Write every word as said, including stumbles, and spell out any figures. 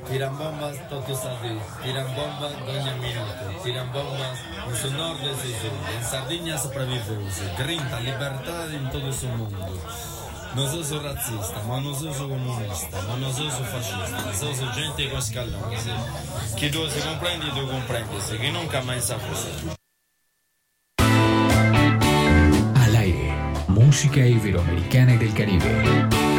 Tiran bombas todos os días, tiran bombas doña minuto, tiran bombas no seu norte e seu sul. En Sardinia sobreviveuse, grinta, liberdade em todo o mundo. Non so so razzista, ma non so so comunista, ma non so so fascista, so so gente con scaldoni. Chi tu si comprendi, tu comprendi, che nunca mai sa così. Al aire, música iberoamericana y del Caribe.